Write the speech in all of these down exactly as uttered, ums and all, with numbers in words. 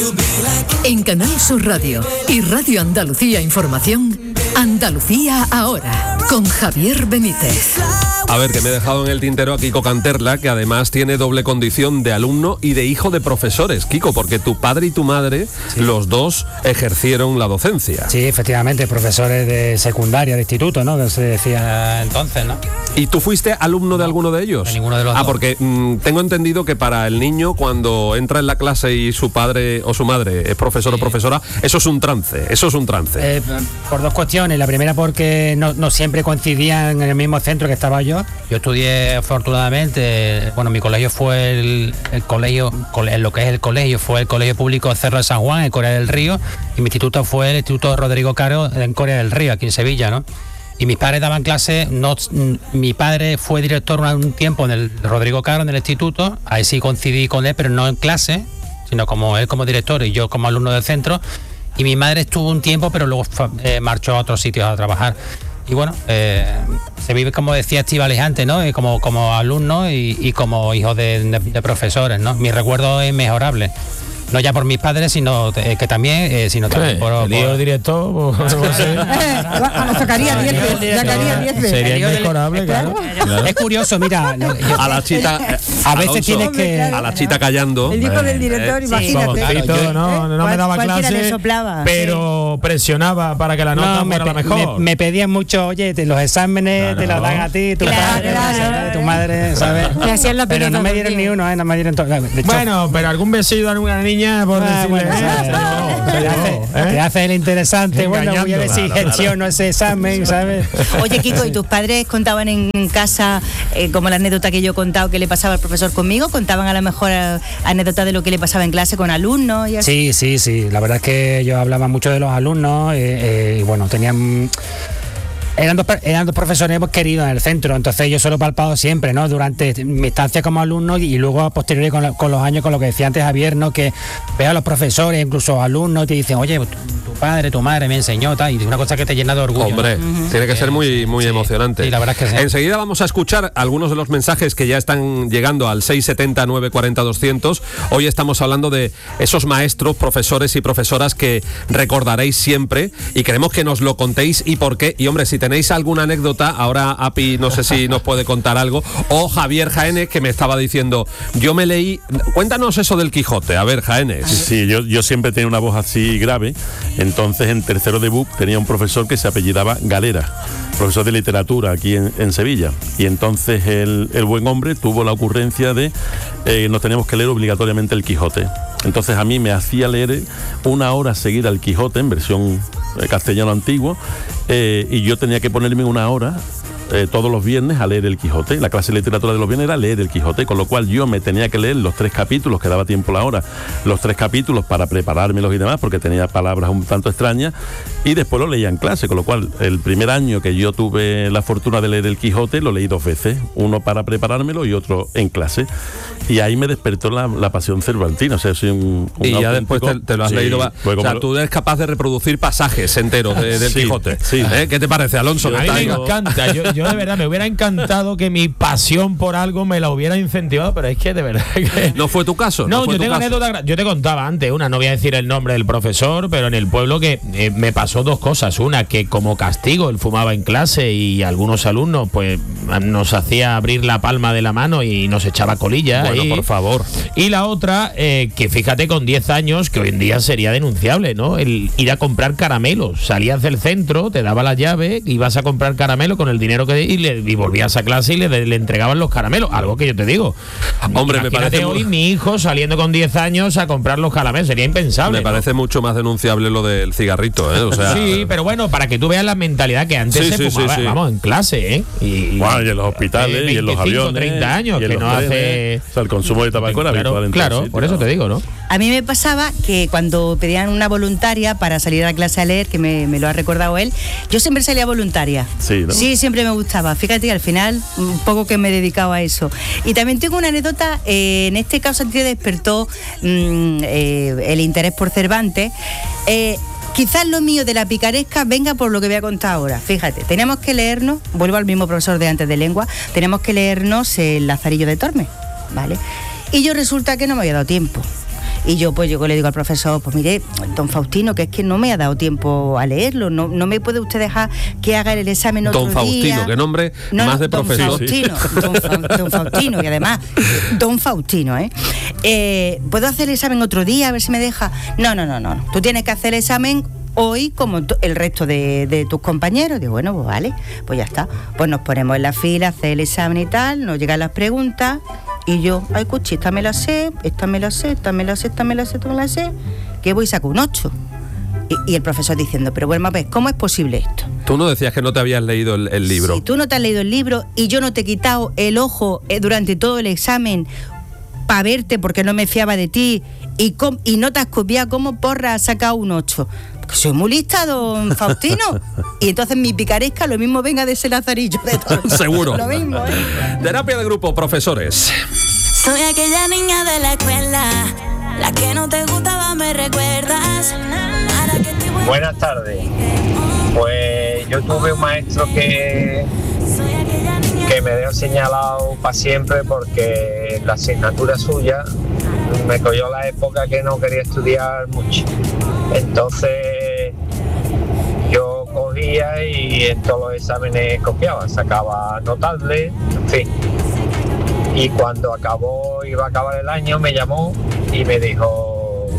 En Canal Sur Radio y Radio Andalucía Información, Andalucía Ahora, con Javier Benítez. A ver, que me he dejado en el tintero a Kiko Canterla, que además tiene doble condición de alumno y de hijo de profesores. Kiko, porque tu padre y tu madre, sí, los dos ejercieron la docencia. Sí, efectivamente, profesores de secundaria, de instituto, ¿no? Que se decía entonces, ¿no? ¿Y tú fuiste alumno de alguno de ellos? De ninguno de los ah, dos. Ah, porque mmm, tengo entendido que para el niño, cuando entra en la clase y su padre o su madre es profesor sí. o profesora, eso es un trance, eso es un trance. Eh, por dos cuestiones. La primera porque no, no siempre coincidían en el mismo centro que estaba yo. Yo estudié, afortunadamente, bueno, mi colegio fue el, el colegio, lo que es el colegio, fue el Colegio Público Cerro de San Juan, en Coria del Río, y mi instituto fue el Instituto Rodrigo Caro, en Coria del Río, aquí en Sevilla, ¿no? Y mis padres daban clases, no, mi padre fue director un tiempo en el Rodrigo Caro, en el instituto, ahí sí coincidí con él, pero no en clase, sino como él como director y yo como alumno del centro, y mi madre estuvo un tiempo, pero luego eh, marchó a otros sitios a trabajar. Y bueno, eh, se vive, como decía Estíbaliz antes, ¿no? Como, como alumno y, y como hijo de, de, de profesores, ¿no? Mi recuerdo es mejorable. No ya por mis padres, sino eh, que también, eh, sino también sí, por... el hijo del director... Pues, no sé. A lo sacaría diez veces, sacaría diez veces. Sería mejorable, claro. claro. Es curioso, mira... Yo, a la chita... Eh, a veces Alonso, tienes que... A la chita callando. El hijo del director, eh, imagínate. Sí, claro, yo, no, no me daba clase, pero presionaba para que la nota no, fuera me, la mejor. Me, me pedían mucho, oye, te, los exámenes no, te los dan a ti, tu claro, padre, claro. tu madre, ¿sabes? Pero no me dieron ni uno, ¿eh? No me dieron todo. Bueno, pero algún besito a alguna niña, por decirle... Bueno, te, hace, ¿eh? te hace el interesante. Bueno, voy a ver si gestiono ese examen, ¿sabes? Oye, Kiko, ¿y tus padres contaban en casa, eh, como la anécdota que yo he contado que le pasaba al profesor conmigo? ¿Contaban a lo mejor a, anécdotas de lo que le pasaba en clase con alumnos? Y así? Sí, sí, sí. La verdad es que yo hablaba mucho de los alumnos eh, eh, y bueno, tenían... Eran dos, eran dos profesores queridos en el centro, entonces yo se lo he palpado siempre, ¿no? Durante mi estancia como alumno y luego a posteriori con, con los años, con lo que decía antes Javier, ¿no? Que veo a los profesores, incluso alumnos, te dicen, oye, tu, tu padre, tu madre me enseñó, tal, y es una cosa que te llena de orgullo. Hombre, ¿no? uh-huh. tiene que ser muy, muy sí, emocionante. Sí, la verdad es que sí. Enseguida vamos a escuchar algunos de los mensajes que ya están llegando al seis setenta, nueve cuarenta, doscientos. Hoy estamos hablando de esos maestros, profesores y profesoras que recordaréis siempre y queremos que nos lo contéis y por qué. Y hombre, si tenéis alguna anécdota, ahora Api no sé si nos puede contar algo, o Javier Jaénes, que me estaba diciendo, yo me leí, cuéntanos eso del Quijote, a ver, Jaénes. Sí, sí, yo, yo siempre tenía una voz así grave, entonces en tercero de B U P tenía un profesor que se apellidaba Galera, profesor de literatura aquí en, en Sevilla, y entonces el, el buen hombre tuvo la ocurrencia de eh, nos teníamos que leer obligatoriamente el Quijote. Entonces a mí me hacía leer una hora seguida el Quijote en versión eh, castellano antiguo, eh, y yo tenía que ponerme una hora Eh, todos los viernes a leer el Quijote. La clase de literatura de los viernes era leer el Quijote, con lo cual yo me tenía que leer los tres capítulos, que daba tiempo la hora, los tres capítulos para preparármelos y demás, porque tenía palabras un tanto extrañas, y después lo leía en clase, con lo cual el primer año que yo tuve la fortuna de leer el Quijote lo leí dos veces, uno para preparármelo y otro en clase, y ahí me despertó la, la pasión cervantina. O sea, soy un, un y ya después te, te lo has sí, leído, va, o sea, lo... tú eres capaz de reproducir pasajes enteros de, del sí, Quijote. Sí. ¿Eh? ¿Qué te parece, Alonso? Yo, a mí me encanta, yo, yo de verdad me hubiera encantado que mi pasión por algo me la hubiera incentivado, pero es que de verdad que... ¿No fue tu caso? No, ¿No yo tengo anécdota, yo te contaba antes una, no voy a decir el nombre del profesor, pero en el pueblo que eh, me pasó dos cosas. Una, que como castigo él fumaba en clase y algunos alumnos pues nos hacía abrir la palma de la mano y nos echaba colilla. Bueno, ahí. por favor. Y la otra, eh, que fíjate, con diez años, que hoy en día sería denunciable, ¿no? El ir a comprar caramelos. Salías del centro, te daba la llave, ibas a comprar caramelo con el dinero que... Y, le, y volvías a clase y le, le entregaban los caramelos. Algo que yo te digo. Hombre, imagínate me parece hoy muy... mi hijo saliendo con diez años a comprar los caramelos. Sería impensable. Me parece ¿no? mucho más denunciable lo del cigarrito, ¿eh? O sea, sí, pero bueno, para que tú veas la mentalidad que antes sí, se sí, fumaba, sí, sí. vamos, en clase, ¿eh? Y, bueno, y en los hospitales, eh, y en los aviones, treinta años, que no trenes, hace... O sea, el consumo de tabaco era claro, habitual en claro, todo sitio, por eso ¿no? te digo, ¿no? A mí me pasaba que cuando pedían una voluntaria para salir a clase a leer, que me, me lo ha recordado él, yo siempre salía voluntaria. Sí, ¿no? Sí, siempre me gustaba. Fíjate, al final, un poco que me he dedicado a eso. Y también tengo una anécdota, eh, en este caso te despertó mmm, eh, el interés por Cervantes. Eh, Quizás lo mío de la picaresca venga por lo que voy a contar ahora. Fíjate, tenemos que leernos, vuelvo al mismo profesor de antes de lengua, tenemos que leernos el Lazarillo de Tormes, ¿vale? Y yo resulta que no me había dado tiempo. Y yo pues yo le digo al profesor, pues mire, don Faustino, que es que no me ha dado tiempo a leerlo, no, no me puede usted dejar que haga el examen otro Don Faustino, día. qué nombre No, más no, de don profesor. Faustino, don, Fa- don Faustino, y además, don Faustino, ¿eh? Eh, ¿Puedo hacer el examen otro día, a ver si me deja? No, no, no, no, tú tienes que hacer el examen hoy como t- el resto de, de tus compañeros. Digo, bueno, pues vale, pues ya está. Pues nos ponemos en la fila, hacer el examen y tal, nos llegan las preguntas y yo, ay, cuchi, esta me la sé, esta me la sé, esta me la sé, esta me la sé, esta me la sé, que voy y saco un ocho. Y, y el profesor diciendo, pero bueno, a ver, ¿cómo es posible esto? Tú no decías que no te habías leído el, el libro. Si tú no te has leído el libro y yo no te he quitado el ojo eh, durante todo el examen para verte porque no me fiaba de ti y, com- y no te has copiado, ¿cómo porra has sacado un ocho? Porque soy muy lista, don Faustino. Y entonces mi picaresca lo mismo venga de ese lazarillo de todo. Seguro. Lo mismo, ¿eh? Terapia de grupo, profesores. Soy aquella niña de la escuela, la que no te gustaba, me recuerdas. Ahora que estoy buena, Buenas tardes. Pues yo tuve un maestro que, soy aquella niña que me dejó señalado para siempre porque la asignatura suya me cogió la época que no quería estudiar mucho. Entonces yo cogía y en todos los exámenes copiaba, sacaba notables, en fin. Y cuando acabó, iba a acabar el año, me llamó y me dijo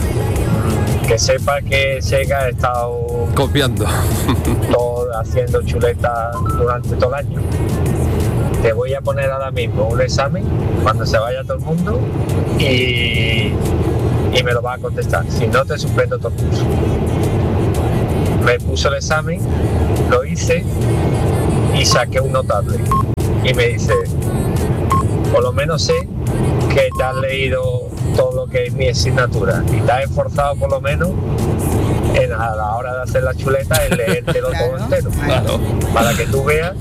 que sepa que sé que ha estado Copiando. todo haciendo chuletas durante todo el año. Te voy a poner ahora mismo un examen cuando se vaya todo el mundo y, y me lo va a contestar. Si no, te suspendo todo el curso. Me puso el examen, lo hice y saqué un notable. Y me dice, por lo menos sé que te has leído todo lo que es mi asignatura y te has esforzado por lo menos en, a la hora de hacer la chuleta en leértelo todo Claro. entero. Claro. Para que tú veas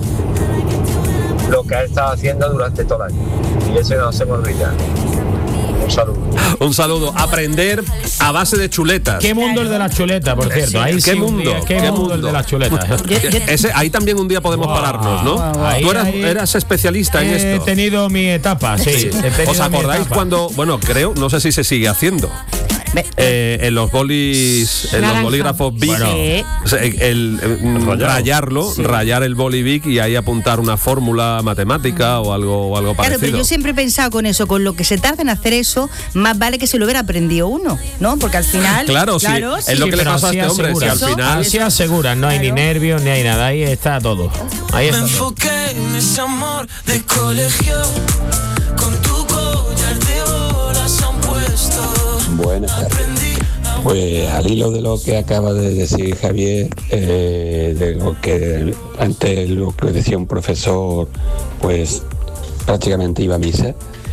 lo que has estado haciendo durante todo el año. Y eso no se me olvida. Un saludo. Un saludo. Aprender a base de chuletas. ¿Qué mundo el de la chuleta, por cierto? Ahí ¿Qué sí, un mundo? día, ¿Qué, ¿Qué mundo, mundo? el de la chuleta? Yo- yo- Ese, ahí también un día podemos Wow. pararnos, ¿no? Wow, wow. Tú eras, Ahí- eras especialista en He esto. tenido mi etapa, sí. Sí. he tenido ¿Os mi acordáis etapa. cuando, bueno, creo, no sé si se sigue haciendo, Ve- eh, en los bolis, en los Naranja. bolígrafos Bic, Bueno. Sí. o sea, el, el, mm, Rayado. rayarlo, rayar el boli Bic y ahí apuntar una fórmula matemática o algo, o algo Claro, parecido. pero yo siempre he pensado con eso, con lo que se tarda en hacer eso, más vale que se lo hubiera aprendido uno, ¿no? Porque al final. Claro, sí, es lo que le pero pasó a así este hombre, si al aseguran. final- Así aseguran, no hay ni Claro. nervios, ni hay nada, ahí está todo. Ahí me está todo. enfoqué en ese amor de colegio, con tu collar de bolas han puesto. Buenas tardes. Pues al hilo de lo que acaba de decir Javier, eh, de lo que antes lo que decía un profesor, pues prácticamente iba a misa.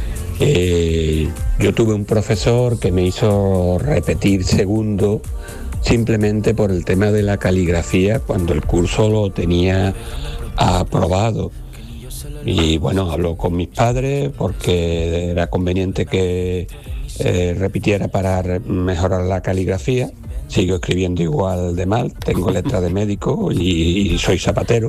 Eh, yo tuve un profesor que me hizo repetir segundo simplemente por el tema de la caligrafía cuando el curso lo tenía aprobado. Y bueno, habló con mis padres porque era conveniente que eh, repitiera para re- mejorar la caligrafía. Sigo escribiendo igual de mal, tengo letra de médico y, y soy zapatero.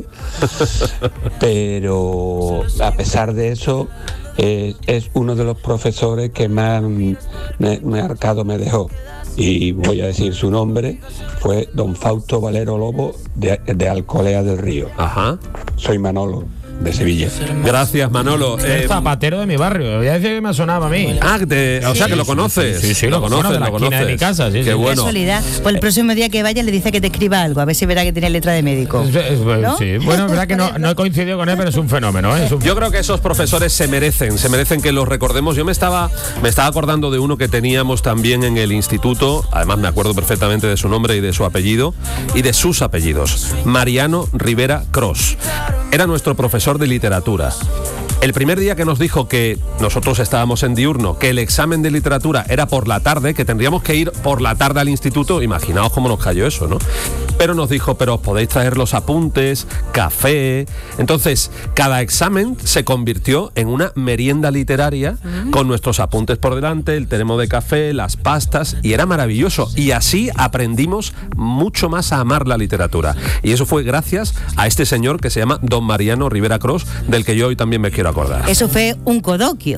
Pero a pesar de eso, eh, es uno de los profesores que más me, marcado me dejó. Y voy a decir su nombre, fue don Fausto Valero Lobo de, de Alcolea del Río. Ajá. Soy Manolo, de Sevilla. Gracias, Manolo. El Eh, zapatero de mi barrio, voy a decir que me sonaba a mí. ah, te- o sea que lo conoces. Sí, sí, lo conozco, de la esquina de mi casa, sí, Qué sí. bueno. Casualidad. Pues el próximo día que vaya le dice que te escriba algo, a ver si verá que tiene letra de médico. Es- es- ¿No? Sí, bueno, es verdad que no, no he coincidido con él, pero es un fenómeno, ¿eh? Es un- Yo creo que esos profesores se merecen, se merecen que los recordemos. Yo me estaba, me estaba acordando de uno que teníamos también en el instituto, además me acuerdo perfectamente de su nombre y de su apellido, y de sus apellidos. Mariano Rivera Cros. Era nuestro profesor de literatura. El primer día que nos dijo que nosotros estábamos en diurno, que el examen de literatura era por la tarde, que tendríamos que ir por la tarde al instituto, imaginaos cómo nos cayó eso, ¿no? Pero nos dijo, pero os podéis traer los apuntes, café. Entonces, cada examen se convirtió en una merienda literaria con nuestros apuntes por delante, el termo de café, las pastas, y era maravilloso. Y así aprendimos mucho más a amar la literatura. Y eso fue gracias a este señor que se llama don Mariano Rivera Cros, del que yo hoy también me quiero acordar. Eso fue un codoquio.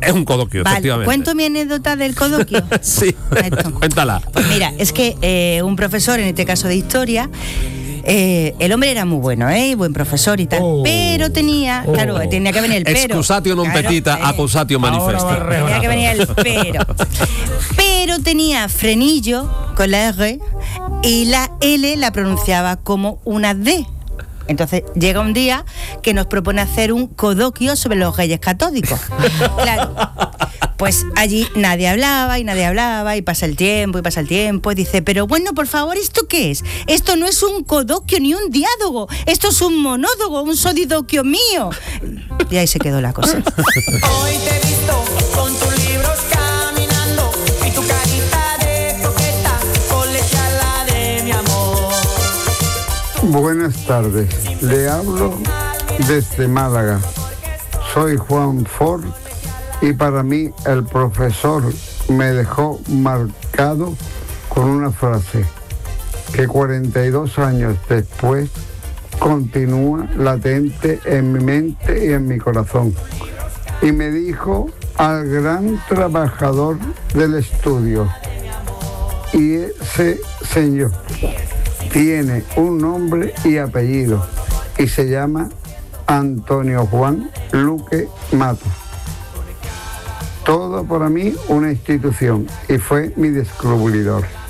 Es un coloquio, Vale, efectivamente. ¿cuento mi anécdota del coloquio? Sí, cuéntala. Pues mira, es que eh, un profesor, en este caso de historia, eh, el hombre era muy bueno, ¿eh? Buen profesor y tal, Oh. pero tenía, Oh. claro, tenía que venir el pero. Excusatio non Claro, petita, eh, accusatio manifesta. Tenía que venir el pero. Pero tenía frenillo con la R y la L la pronunciaba como una D. Entonces llega un día que nos propone hacer un coloquio sobre los reyes católicos. Claro, pues allí nadie hablaba y nadie hablaba y pasa el tiempo y pasa el tiempo y dice, pero bueno, por favor, ¿esto qué es? Esto no es un coloquio ni un diálogo, esto es un monólogo, un soliloquio mío. Y ahí se quedó la cosa. Hoy te he visto con tus libros caminando y tu carita de coqueta colegiala de mi amor. Buenas tardes, le hablo desde Málaga. Soy Juan Ford y para mí el profesor me dejó marcado con una frase que cuarenta y dos años después continúa latente en mi mente y en mi corazón. Y me dijo al gran trabajador del estudio, y ese señor tiene un nombre y apellido y se llama Antonio Juan Luque Matos. Todo para mí una institución y fue mi descubridor.